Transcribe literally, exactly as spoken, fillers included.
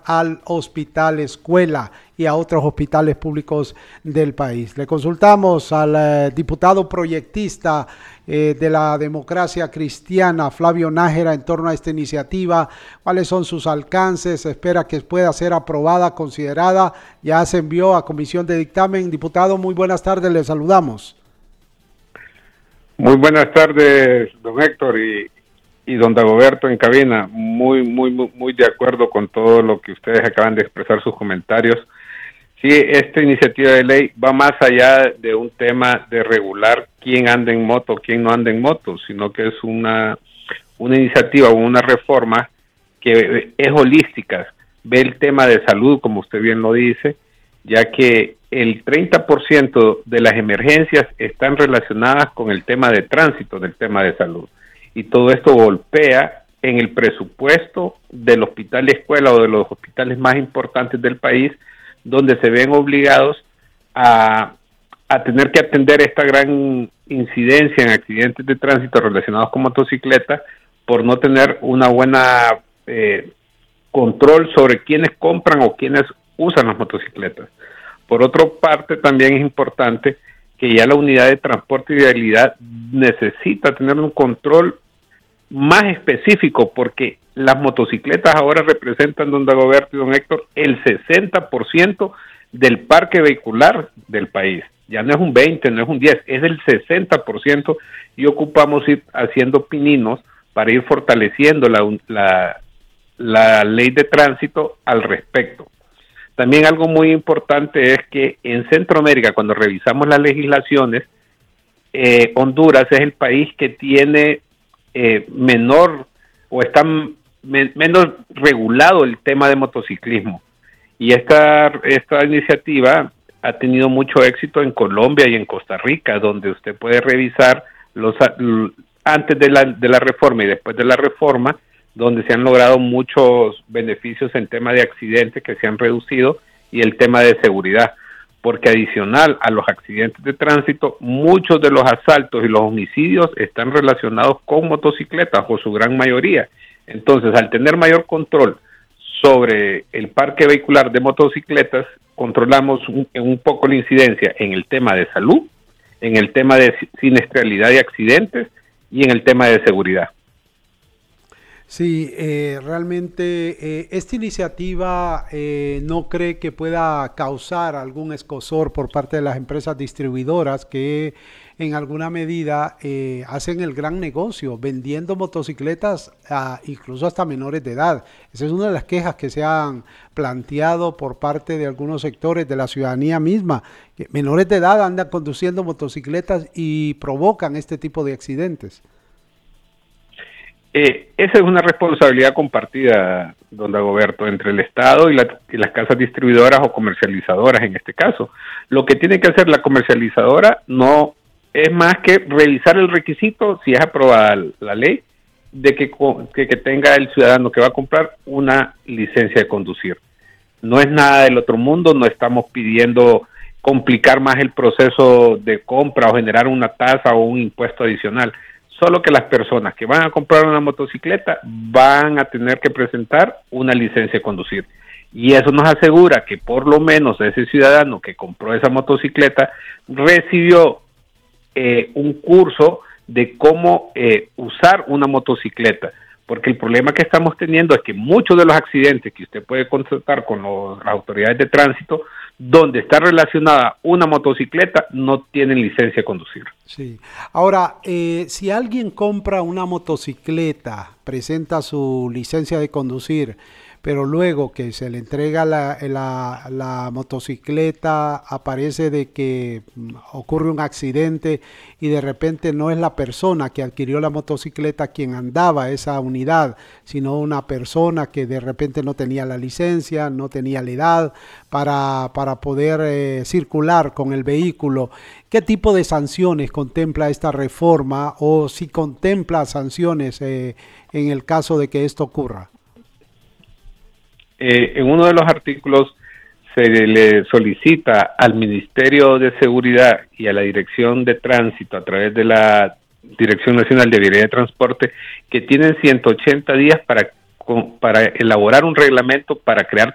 al Hospital Escuela y a otros hospitales públicos del país. Le consultamos al eh, diputado proyectista eh, de la Democracia Cristiana, Flavio Nájera, en torno a esta iniciativa. ¿Cuáles son sus alcances? Se espera que pueda ser aprobada, considerada. Ya se envió a comisión de dictamen. Diputado, muy buenas tardes, le saludamos. Muy buenas tardes, don Héctor y, y don Dagoberto en cabina. Muy, muy, muy, muy de acuerdo con todo lo que ustedes acaban de expresar, sus comentarios. Sí, esta iniciativa de ley va más allá de un tema de regular quién anda en moto, quién no anda en moto, sino que es una, una iniciativa o una reforma que es holística, ve el tema de salud, como usted bien lo dice, ya que el treinta por ciento de las emergencias están relacionadas con el tema de tránsito, del tema de salud. Y todo esto golpea en el presupuesto del hospital escuela o de los hospitales más importantes del país, donde se ven obligados a, a tener que atender esta gran incidencia en accidentes de tránsito relacionados con motocicletas por no tener una buena eh, control sobre quiénes compran o quiénes usan las motocicletas. Por otra parte, también es importante que ya la unidad de transporte y vialidad necesita tener un control más específico, porque las motocicletas ahora representan, don Dagoberto y don Héctor, el sesenta por ciento del parque vehicular del país. Ya no es un veinte, no es un diez, es el sesenta por ciento, y ocupamos ir haciendo pininos para ir fortaleciendo la, la, la ley de tránsito al respecto. También algo muy importante es que en Centroamérica, cuando revisamos las legislaciones, eh, Honduras es el país que tiene eh, menor o está me, menos regulado el tema de motociclismo. Y esta, esta iniciativa ha tenido mucho éxito en Colombia y en Costa Rica, donde usted puede revisar los antes de la, de la reforma y después de la reforma, donde se han logrado muchos beneficios en tema de accidentes que se han reducido y el tema de seguridad, porque adicional a los accidentes de tránsito, muchos de los asaltos y los homicidios están relacionados con motocicletas o su gran mayoría. Entonces, al tener mayor control sobre el parque vehicular de motocicletas, controlamos un, un poco la incidencia en el tema de salud, en el tema de siniestralidad y accidentes y en el tema de seguridad. Sí, eh, realmente eh, esta iniciativa eh, no cree que pueda causar algún escozor por parte de las empresas distribuidoras que en alguna medida eh, hacen el gran negocio vendiendo motocicletas a, incluso hasta menores de edad. Esa es una de las quejas que se han planteado por parte de algunos sectores de la ciudadanía misma, que menores de edad andan conduciendo motocicletas y provocan este tipo de accidentes. Eh, esa es una responsabilidad compartida, don Dagoberto, entre el Estado y, la, y las casas distribuidoras o comercializadoras en este caso. Lo que tiene que hacer la comercializadora no es más que revisar el requisito, si es aprobada la ley, de que, que, que tenga el ciudadano que va a comprar una licencia de conducir. No es nada del otro mundo, no estamos pidiendo complicar más el proceso de compra o generar una tasa o un impuesto adicional. Solo que las personas que van a comprar una motocicleta van a tener que presentar una licencia de conducir. Y eso nos asegura que por lo menos ese ciudadano que compró esa motocicleta recibió eh, un curso de cómo eh, usar una motocicleta. Porque el problema que estamos teniendo es que muchos de los accidentes que usted puede constatar con los, las autoridades de tránsito, donde está relacionada una motocicleta, no tienen licencia de conducir. Sí. Ahora, eh, si alguien compra una motocicleta, presenta su licencia de conducir, pero luego que se le entrega la, la, la motocicleta, aparece de que ocurre un accidente y de repente no es la persona que adquirió la motocicleta quien andaba esa unidad, sino una persona que de repente no tenía la licencia, no tenía la edad para, para poder eh, circular con el vehículo. ¿Qué tipo de sanciones contempla esta reforma o si contempla sanciones eh, en el caso de que esto ocurra? Eh, en uno de los artículos se le solicita al Ministerio de Seguridad y a la Dirección de Tránsito a través de la Dirección Nacional de Vialidad y Transporte que tienen ciento ochenta días para, para elaborar un reglamento para crear